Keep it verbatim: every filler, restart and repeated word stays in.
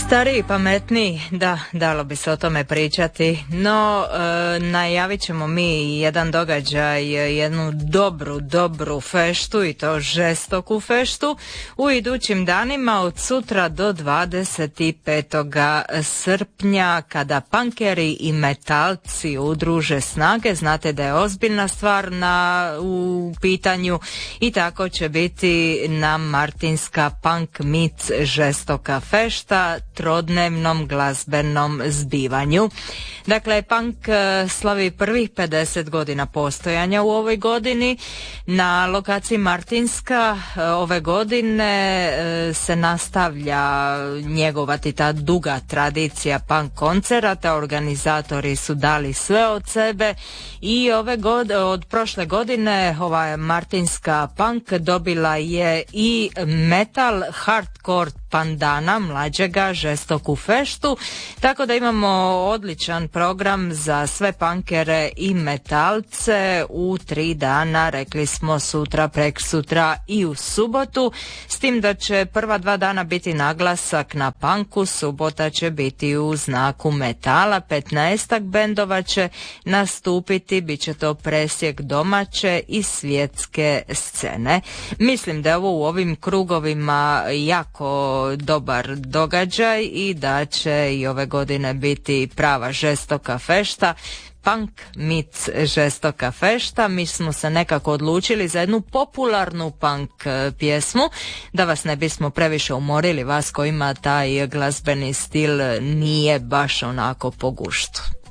Stariji, pametniji, da, dalo bi se o tome pričati, no e, najavit ćemo mi jedan događaj, jednu dobru, dobru feštu i to žestoku feštu u idućim danima od sutra do dvadeset petog srpnja kada punkeri i metalci udruže snage. Znate da je ozbiljna stvar na, u pitanju i tako će biti na Martinska Punk Meets žestoka fešta, trodnevnom glazbenom zbivanju. Dakle, punk slavi prvih pedeset godina postojanja u ovoj godini. Na lokaciji Martinska ove godine se nastavlja njegovati ta duga tradicija punk koncerata. Organizatori su dali sve od sebe i ove godine, od prošle godine ova Martinska Punk dobila je i metal hardcore pandana mlađega žestoku feštu, tako da imamo odličan program za sve punkere i metalce u tri dana, rekli smo sutra, preksutra i u subotu, s tim da će prva dva dana biti naglasak na punku, subota će biti u znaku metala, petnaestak bendova će nastupiti, bit će to presjek domaće i svjetske scene. Mislim da je ovo u ovim krugovima jako dobar događaj i da će i ove godine biti prava žestoka fešta. Punk meets žestoka fešta. Mi smo se nekako odlučili za jednu popularnu punk pjesmu, da vas ne bismo previše umorili, vas kojima taj glazbeni stil nije baš onako po guštu.